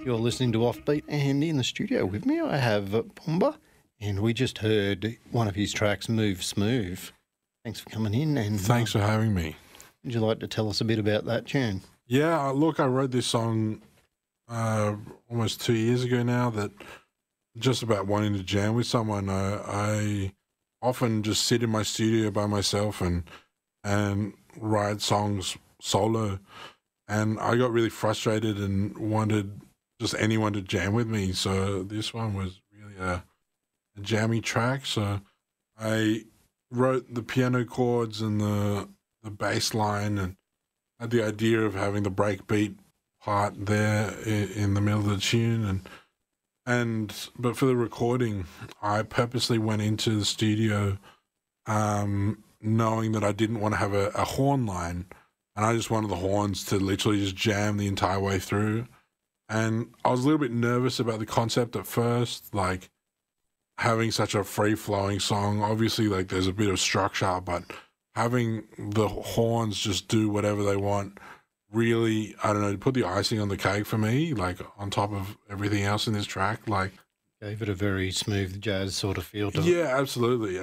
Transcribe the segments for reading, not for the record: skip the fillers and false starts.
You're listening to Offbeat, and in the studio with me I have Pumba, and we just heard one of his tracks, Move Smooth. Thanks for coming in. And thanks for having me. Would you like to tell us a bit about that tune? Yeah, look, I wrote this song almost 2 years ago now, that just about wanting to jam with someone. I often just sit in my studio by myself and write songs solo, and I got really frustrated and wanted just anyone to jam with me. So this one was really a jammy track. So I wrote the piano chords and the bass line, and had the idea of having the breakbeat part there in the middle of the tune, but for the recording, I purposely went into the studio knowing that I didn't want to have a horn line, and I just wanted the horns to literally just jam the entire way through. And I was a little bit nervous about the concept at first, like having such a free-flowing song. Obviously, like, there's a bit of structure, but having the horns just do whatever they want really, I don't know, put the icing on the cake for me, like on top of everything else in this track. Like, gave it a very smooth jazz sort of feel to it. Yeah, absolutely.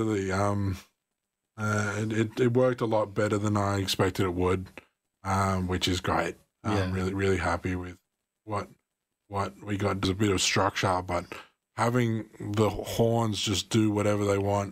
It worked a lot better than I expected it would, which is great. I'm really happy with what we got. There's a bit of structure, but having the horns just do whatever they want